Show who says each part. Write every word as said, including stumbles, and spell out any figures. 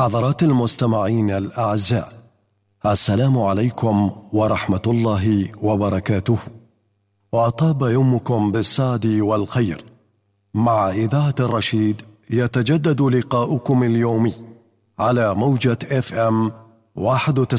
Speaker 1: حضرات المستمعين الأعزاء، السلام عليكم ورحمة الله وبركاته، وأطاب يومكم بالسعد والخير. مع إذاعة الرشيد يتجدد لقاؤكم اليومي على موجة اف ام واحد وتسعين